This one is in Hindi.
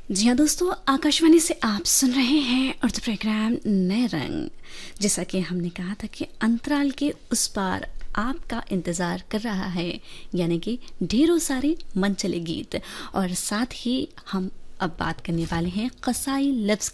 जी हाँ दोस्तों, आकाशवाणी से आप सुन रहे हैं उर्दू प्रोग्राम नए रंग। जैसा कि हमने कहा था कि अंतराल के उस पार आपका इंतज़ार कर रहा है, यानी कि ढेरों सारे मनचले गीत। और साथ ही हम अब बात करने वाले हैं कसाई लफ्ज़